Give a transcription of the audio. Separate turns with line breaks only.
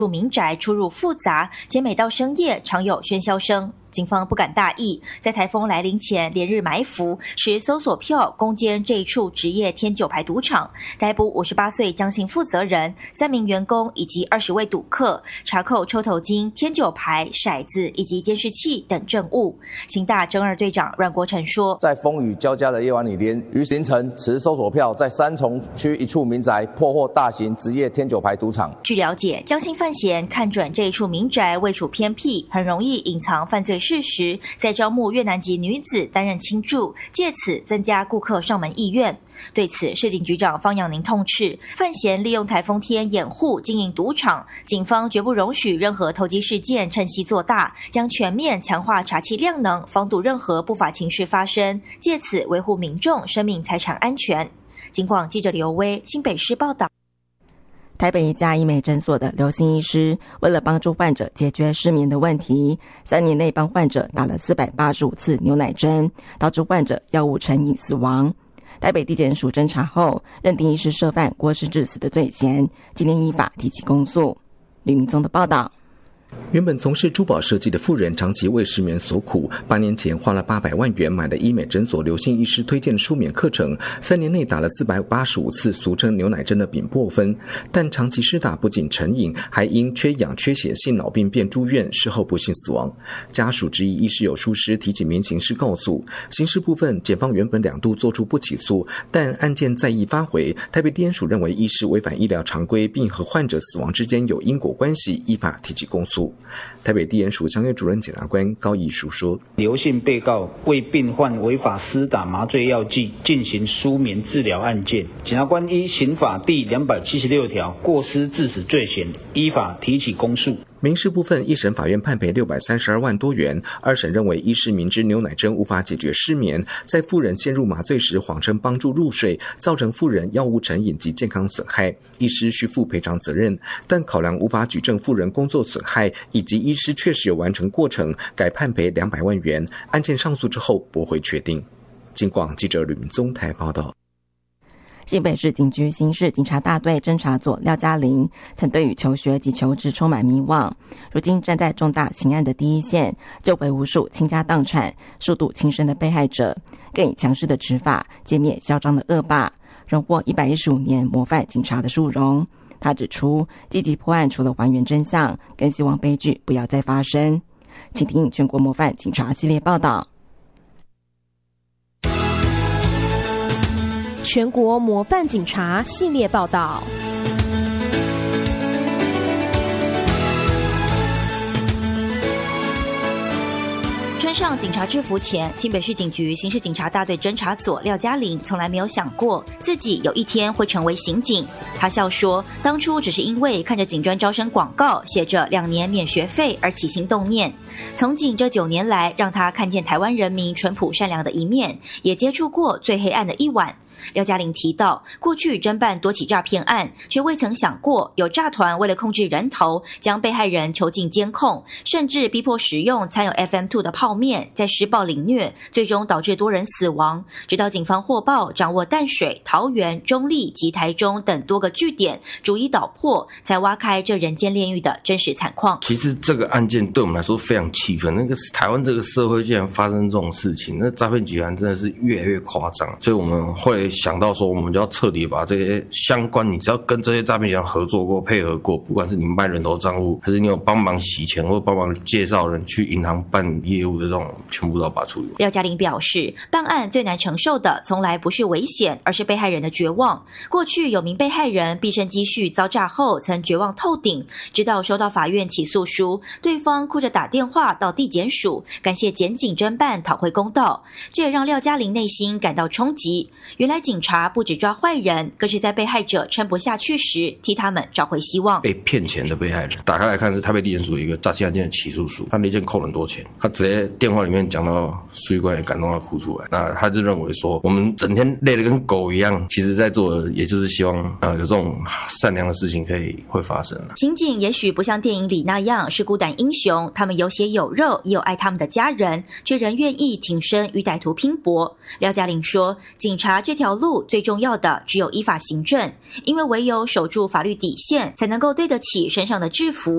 民宅出入复杂，且每到深夜常有喧嚣声。警方不敢大意，在台风来临前连日埋伏，持搜索票攻坚这一处职业天九牌赌场，逮捕58岁江姓负责人、3名员工以及20位赌客，查扣抽头金、天九牌、骰子以及监视器等证物。刑大侦2队长阮国成说，
在风雨交加的夜晚里于凌晨持搜索票，在三重区一处民宅破获大型职业天九牌赌场。
据了解，江姓犯嫌看准这一处民宅位处偏僻，很容易隐藏犯罪事实，在招募越南籍女子担任亲助，借此增加顾客上门意愿。对此，市警局长方阳宁痛斥，犯嫌利用台风天掩护经营赌场，警方绝不容许任何投机事件趁机做大，将全面强化查缉量能，防堵任何不法情事发生，借此维护民众生命财产安全。警广记者刘威新北市报道。
台北一家医美诊所的刘姓医师，为了帮助患者解决失眠的问题，3年内帮患者打了485次牛奶针，导致患者药物成瘾死亡。台北地检署侦查后，认定医师涉犯过失致死的罪嫌，今天依法提起公诉。吕明宗的报道。
原本从事珠宝设计的妇人长期为失眠所苦，8年前花了800万元买了医美诊所刘姓医师推荐的舒眠课程，3年内打了485次俗称牛奶针的丙泊酚，但长期施打不仅成瘾，还因缺氧缺血性脑病变住院，事后不幸死亡。家属质疑医师有疏失，提起民刑事告诉。刑事部分，检方原本2度做出不起诉，但案件再议发回，台北地检署认为医师违反医疗常规，并和患者死亡之间有因果关系，依法提起公诉。台北地检署相约主任检察官高义书说，
刘姓被告为病患违法施打麻醉药剂进行舒眠治疗案件，检察官依刑法第276条过失致死罪嫌，依法提起公诉。
民事部分，一审法院判赔632万多元，2审认为医师明知牛奶针无法解决失眠，在妇人陷入麻醉时谎称帮助入睡，造成妇人药物成瘾及健康损害，医师需负赔偿责任，但考量无法举证妇人工作损害以及医师确实有完成过程，改判赔200万元。案件上诉之后驳回确定。警广记者吕明宗台报道。
新北市警局刑事警察大队侦查组廖嘉玲曾对于求学及求职充满迷惘，如今站在重大刑案的第一线，救回无数倾家荡产、数度轻生的被害者，更以强势的执法歼灭嚣张的恶霸，荣获115年模范警察的殊荣。他指出，积极破案除了还原真相，更希望悲剧不要再发生。请听全国模范警察系列报道。
全国模范警察系列报道。
穿上警察制服前，新北市警局刑事警察大队侦查组廖嘉玲从来没有想过自己有一天会成为刑警。她笑说，当初只是因为看着警专招生广告写着2年免学费而起心动念。从警这9年来，让她看见台湾人民淳朴善良的一面，也接触过最黑暗的一晚。廖嘉玲提到，过去侦办多起诈骗案，却未曾想过有诈团为了控制人头，将被害人囚禁监控，甚至逼迫使用掺有 FM2 的泡面，再施暴凌虐，最终导致多人死亡。直到警方获报掌握淡水、桃园、中立及台中等多个据点，逐一捣破，才挖开这人间炼狱的真实惨况。
其实这个案件对我们来说非常气愤，台湾这个社会竟然发生这种事情，那诈骗集团真的是越来越夸张，所以我们会想到说，我们就要彻底把这些相关，你只要跟这些诈骗集团合作过、配合过，不管是你卖人头账户，还是你有帮忙洗钱或帮忙介绍人去银行办业务的这种，全部都要把它处理完。
廖嘉玲表示，办案最难承受的从来不是危险，而是被害人的绝望。过去有名被害人毕生积蓄遭诈后，曾绝望透顶，直到收到法院起诉书，对方哭着打电话到地检署，感谢检警侦办，讨回公道。这也让廖嘉玲内心感到冲击。原来警察不只抓坏人，更是在被害者撑不下去时，替他们找回希望。
被骗钱的被害人，打开来看是台北地检署一个诈欺案件的起诉书，他那件扣了很多钱，他直接电话里面讲到书记官也感动到哭出来。那他就认为说，我们整天累得跟狗一样，其实在做的也就是希望有这种善良的事情会发生。
刑警也许不像电影里那样是孤胆英雄，他们有血有肉，也有爱他们的家人，却仍愿意挺身与歹徒拼搏。廖嘉玲说，警察这条路最重要的只有依法行政，因为唯有守住法律底线，才能够对得起身上的制服。